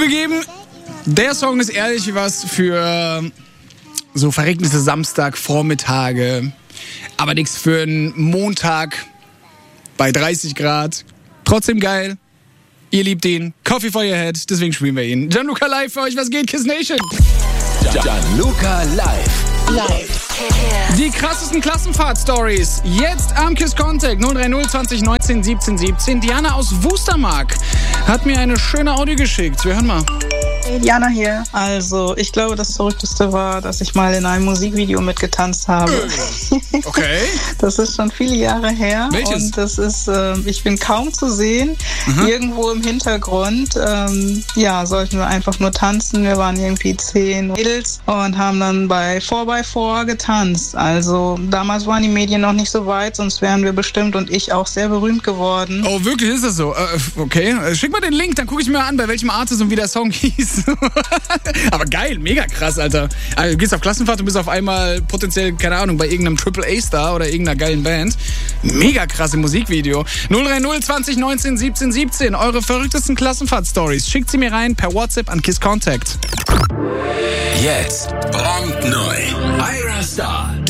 Zugegeben, der Song ist ehrlich was für so verregnete Samstagvormittage, aber nichts für einen Montag bei 30 Grad. Trotzdem geil. Ihr liebt ihn. Coffee for your head. Deswegen spielen wir ihn. Gianluca live für euch. Was geht, Kiss Nation? Gianluca live. Die krassesten Klassenfahrt-Stories. Jetzt am Kiss Contact 030 20 19 17 17. Diana aus Wustermark hat mir eine schöne Audio geschickt. Wir hören mal. Hey, Diana hier. Also, ich glaube, das Verrückteste war, dass ich mal in einem Musikvideo mitgetanzt habe. Okay. Das ist schon viele Jahre her. Welches? Und das ist, ich bin kaum zu sehen. Irgendwo im Hintergrund, sollten wir einfach nur tanzen. Wir waren irgendwie 10 Mädels und haben dann bei 4x4 getanzt. Also, damals waren die Medien noch nicht so weit, sonst wären wir bestimmt und ich auch sehr berühmt geworden. Oh, wirklich? Ist das so? Okay. Schick mal den Link, dann gucke ich mir an, bei welchem Artist und wie der Song hieß. Aber geil, mega krass, Alter. Also, du gehst auf Klassenfahrt und bist auf einmal potenziell, keine Ahnung, bei irgendeinem AAA-Star oder irgendeiner geilen Band. Mega krasse Musikvideo. 030 20 19 17 17. Eure verrücktesten Klassenfahrt-Stories. Schickt sie mir rein per WhatsApp an Kiss Contact. Jetzt brandneu. Ira Star.